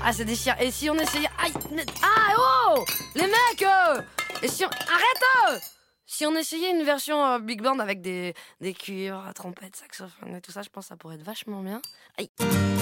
Ah, c'est déchirant. Et si on essayait... Aïe. Ah, oh. Les mecs, et si on... Arrête. Si on essayait une version big band avec des cuivres, trompettes, saxophones et tout ça, je pense que ça pourrait être vachement bien. Aïe.